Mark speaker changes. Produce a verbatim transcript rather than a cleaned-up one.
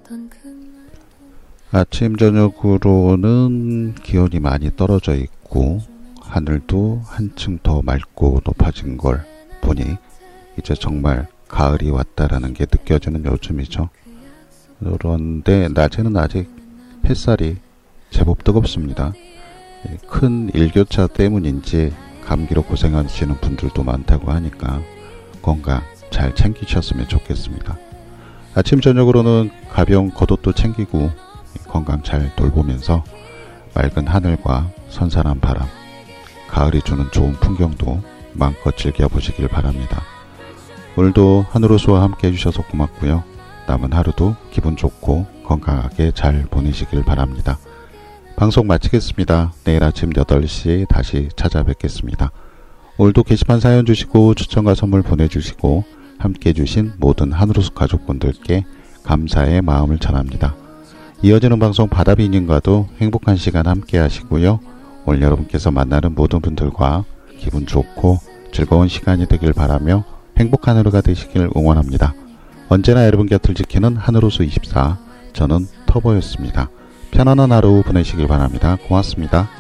Speaker 1: 아침 저녁으로는 기온이 많이 떨어져 있고 하늘도 한층 더 맑고 높아진 걸 보니 이제 정말 가을이 왔다라는 게 느껴지는 요즘이죠. 그런데 낮에는 아직 햇살이 제법 뜨겁습니다. 큰 일교차 때문인지 감기로 고생하시는 분들도 많다고 하니까 건강 잘 챙기셨으면 좋겠습니다. 아침 저녁으로는 가벼운 겉옷도 챙기고 건강 잘 돌보면서 맑은 하늘과 선선한 바람, 가을이 주는 좋은 풍경도 마음껏 즐겨보시길 바랍니다. 오늘도 하늘호수와 함께 해주셔서 고맙고요. 남은 하루도 기분 좋고 건강하게 잘 보내시길 바랍니다. 방송 마치겠습니다. 내일 아침 여덟 시 다시 찾아뵙겠습니다. 오늘도 게시판 사연 주시고 추천과 선물 보내주시고 함께 해주신 모든 하늘호수 가족분들께 감사의 마음을 전합니다. 이어지는 방송 바다비님과도 행복한 시간 함께 하시고요. 오늘 여러분께서 만나는 모든 분들과 기분 좋고 즐거운 시간이 되길 바라며 행복한 하루가 되시길 응원합니다. 언제나 여러분 곁을 지키는 하늘호수 이십사, 저는 터보였습니다. 편안한 하루 보내시길 바랍니다. 고맙습니다.